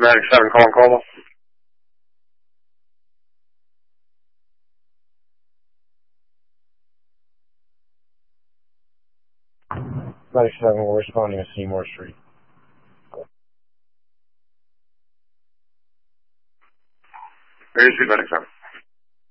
Medic 7 calling Como. Medic 7, we're responding to Seymour Street. Where is Medic 7?